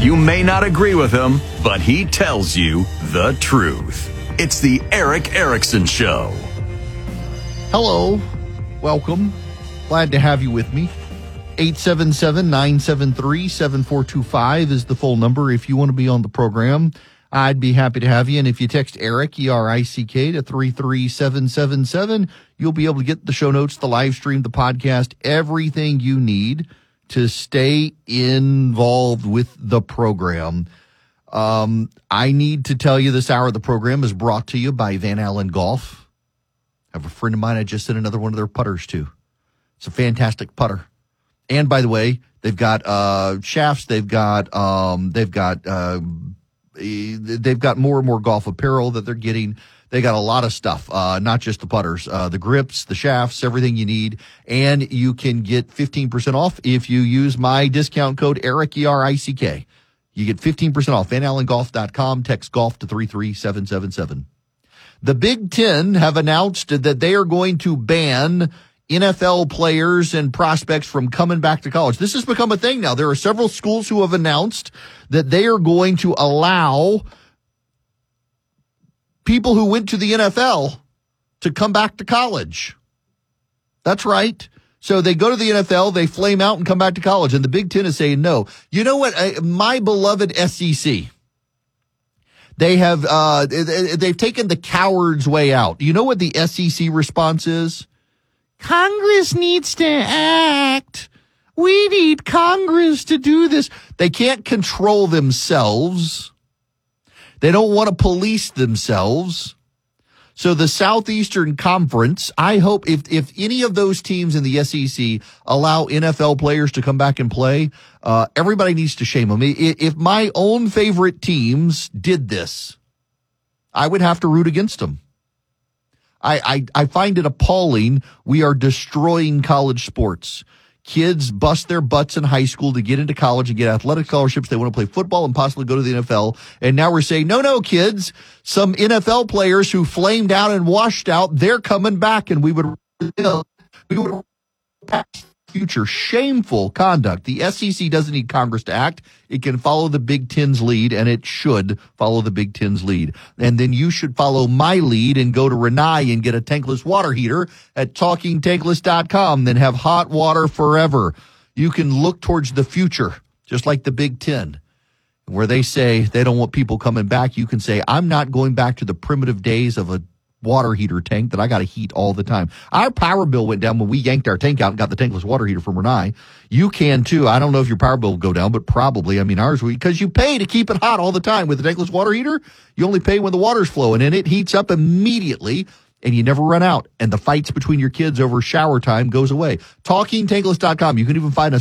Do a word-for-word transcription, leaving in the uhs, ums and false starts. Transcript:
You may not agree with him, but he tells you the truth. It's the Erick Erickson Show. Hello. Welcome. Glad to have you with me. eight seven seven, nine seven three, seven four two five is the phone number if you want to be on the program. I'd be happy to have you. And if you text Eric, E R I C K, to three three seven seven seven, you'll be able to get the show notes, the live stream, the podcast, everything you need to stay involved with the program. Um, I need to tell you this hour of the program is brought to you by Van Allen Golf. I have a friend of mine I just sent another one of their putters to. It's a fantastic putter. And by the way, they've got uh, shafts, they've got um, they've got uh, they've got more and more golf apparel that they're getting. They got a lot of stuff, uh, not just the putters, uh, the grips, the shafts, everything you need. And you can get fifteen percent off if you use my discount code Eric, E R I C K. You get fifteen percent off. Van Allen Golf dot com. Text golf to three three seven seven seven. The Big Ten have announced that they are going to ban N F L players and prospects from coming back to college. This has become a thing now. There are several schools who have announced that they are going to allow people who went to the N F L to come back to college. That's right. So they go to the N F L, they flame out and come back to college. And the Big Ten is saying no. You know what? I, my beloved S E C, they have uh, they've taken the coward's way out. You know what the S E C response is? Congress needs to act. We need Congress to do this. They can't control themselves. They don't want to police themselves. So the Southeastern Conference, I hope if, if any of those teams in the S E C allow N F L players to come back and play, uh, everybody needs to shame them. If my own favorite teams did this, I would have to root against them. I, I, I find it appalling. We are destroying college sports. Kids bust their butts in high school to get into college and get athletic scholarships. They want to play football and possibly go to the N F L. And now we're saying, no, no, kids, some N F L players who flamed out and washed out, they're coming back, and we would, we would pass future shameful conduct. The S E C doesn't need Congress to act. It can follow the Big Ten's lead, and it should follow the Big Ten's lead. And then you should follow my lead and go to Renai and get a tankless water heater at talking tankless dot com. Then have hot water forever. You can look towards the future, just like the Big Ten, where they say they don't want people coming back. You can say, I'm not going back to the primitive days of a water heater tank that I got to heat all the time. Our power bill went down when we yanked our tank out and got the tankless water heater from Renai. You can too. I don't know if your power bill will go down, but probably. I mean, ours, because you pay to keep it hot all the time. With the tankless water heater, you only pay when the water's flowing, and it heats up immediately, and you never run out. And the fights between your kids over shower time goes away. talking tankless dot com. You can even find a